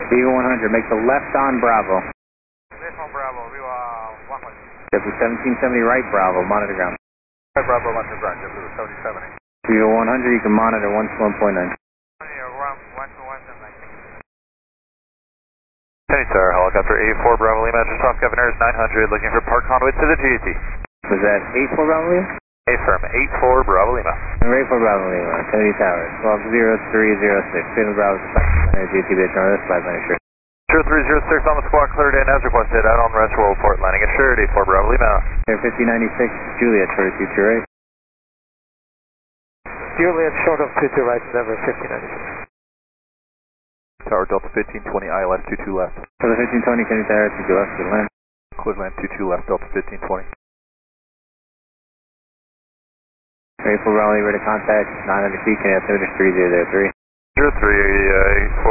Viva 100, make the left on Bravo. Left on Bravo, Viva 100. JetBlue 1770 right Bravo, monitor ground. Right Bravo, monitor ground, JetBlue 7070. Viva 100, you can monitor 121.9. Penny Star, helicopter 84 Bravo Lima, just off Governor is 900, looking for park conduit to the GAT. Was that 84 Bravo Lima? Affirm, 84 Bravo Lima. 84 Bravo Lima, Kennedy Tower, 120306, Field Bravo, GAT base north, 5 minutes short. 0306 on the squawk, cleared in as requested, out on the rest roll report, landing assured, 84 Bravo Lima. Air 5096, Juliet, short of 22 right. Juliet, short of 22 right, Denver 5096. Tower Delta 1520, ILS 22 left. Delta 1520, Kennedy Tower, 22 left, good land. Cleared land 22 left, Delta 1520. 84 Bravo, ready to contact, 900 feet, Kennedy altimeter 3003. 03